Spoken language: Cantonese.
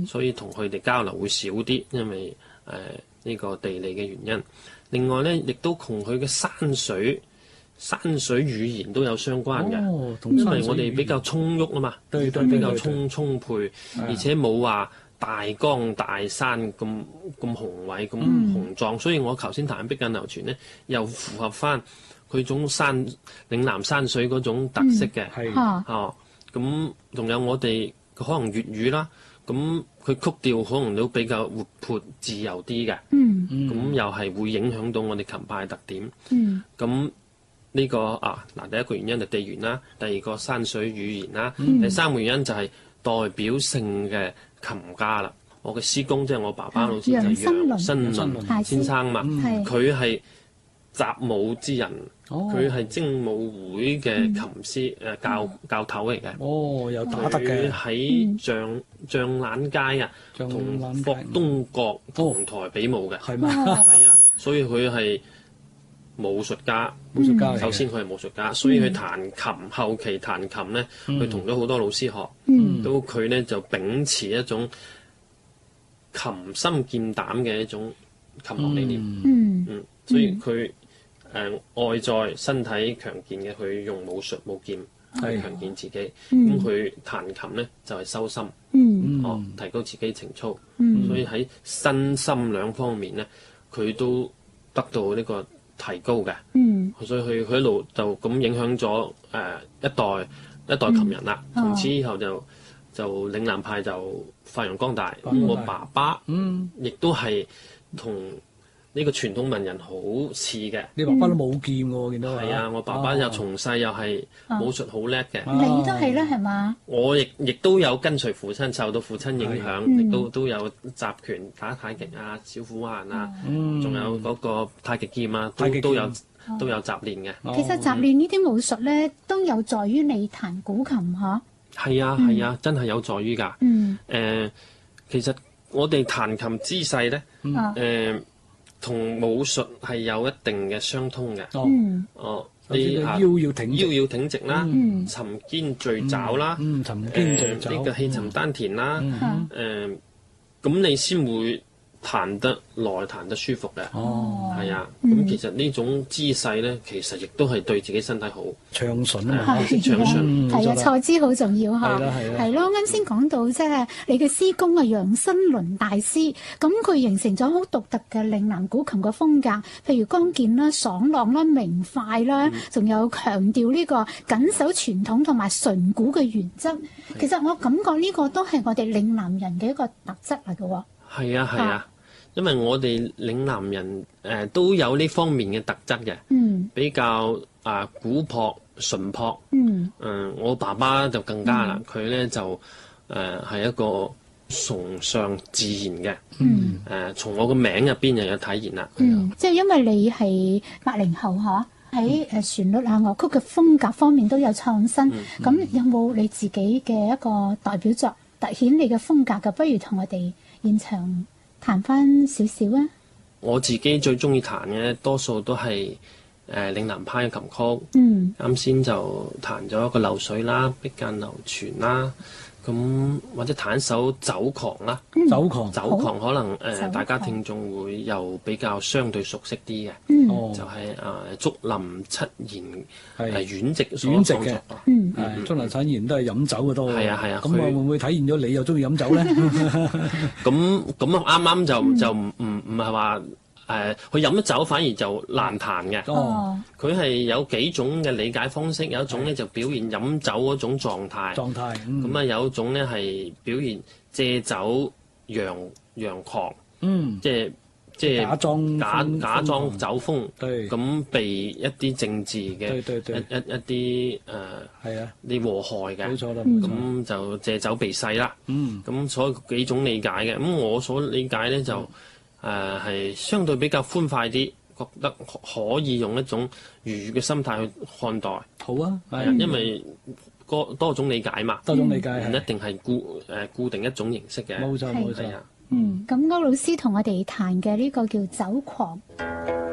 所以同佢哋交流會少啲，因為呢個地理嘅原因。另外咧，亦都同佢嘅山水語言都有相關嘅，因為我哋比較充裕啊嘛，比較充沛，而且冇話大江大山咁宏偉咁雄壯，所以我頭先彈碧滘流泉咧，又符合翻佢種嶺南山水嗰種特色嘅，咁仲有我哋可能粵語啦，咁佢曲調可能都比較活潑自由啲嘅，咁又係會影響到我哋琴派嘅特點，咁呢個第一個原因就地緣啦，第二個山水語言啦，第三個原因就係代表性嘅琴家啦。我嘅師公即係我爸爸老師就係楊新倫先生嘛，佢係習武之人，佢係精武會嘅琴師教頭嚟嘅。又打得嘅。佢喺象欄街啊，同霍東閣同台比武嘅。係嘛？係啊，所以佢係武術家。首先佢係武術家，所以佢彈琴後期彈琴咧，佢同咗好多老師學，都佢咧就秉持一種琴心劍膽嘅一種琴學理念。所以佢外在身體強健嘅，佢用武術武劍去強健自己。咁佢彈琴咧就係修心，提高自己情操。所以喺身心兩方面咧，佢都得到呢個提高嘅。所以佢一路就咁影響咗一代琴人啦。從此以後就嶺南派就發揚光大。咁我爸爸亦都係同呢個傳統文人好似嘅。你爸爸都冇劍喎，我見到。係啊，我爸爸又從細又係武術好叻嘅。 你都係啦，係嘛？ 我亦都有跟隨父親，受到父親影響，亦都有習拳、打太極啊、小虎環啊，仲有嗰個太極劍啊，都有習練嘅。 其實習練呢啲武術咧，都有助於你彈古琴嚇。 係啊，真係有助於㗎。其實我哋彈琴姿勢咧，同武術係有一定嘅相通嘅。你腰要挺直啦，沉肩聚爪啦，呢個氣沉丹田啦，咁你先會彈得耐，彈得舒服嘅。係啊，咁其實呢種姿勢咧，其實亦都係對自己身體好，暢順啊嘛，暢順。 係啊，坐姿好重要嚇。係咯，啱先講到即係你嘅師公啊，楊新倫大師，咁佢形成咗好獨特嘅嶺南古琴嘅風格，譬如剛健啦、爽朗啦、明快啦，仲有強調呢個緊守傳統同埋純古嘅原則。其實我感覺呢個都係我哋嶺南人嘅一個特質嚟嘅喎。 係啊，因為我哋嶺南人都有呢方面嘅特質嘅，比較古樸純樸。我爸爸就更加啦，佢咧就係一個崇尚自然嘅。從我個名入邊又有體現啦。 即係因為你係80後嚇，喺旋律啊樂曲嘅風格方面都有創新。咁有冇你自己嘅一個代表作凸顯你嘅風格嘅？不如同我哋現場彈翻少少啊！ 我自己最中意彈嘅多數都係嶺南派嘅琴曲。啱先就彈咗一個流水啦、碧澗流泉啦，咁或者彈一首酒狂啦。酒狂可能大家聽眾會又比較相對熟悉啲嘅，就係竹林七賢阮籍所創作嘅。 竹林七賢都係飲酒嘅多。 係啊。 咁會唔會體現咗你又中意飲酒咧？ 咁啱啱就唔係話佢飲咗酒反而就難彈嘅。佢係有幾種嘅理解方式，有一種咧就表現飲酒嗰種狀態。咁有一種咧係表現借酒揚狂。即係假裝酒瘋，咁避一啲政治嘅一啲啲禍害嘅。冇錯啦。咁就借酒避世啦。咁所以幾種理解嘅。咁我所理解咧就係相對比較寬快啲，覺得可以用一種愉悅嘅心態去看待。好啊，因為多種理解嘛，唔一定係固定一種形式嘅。冇錯。 咁歐老師同我哋彈嘅呢個叫酒狂。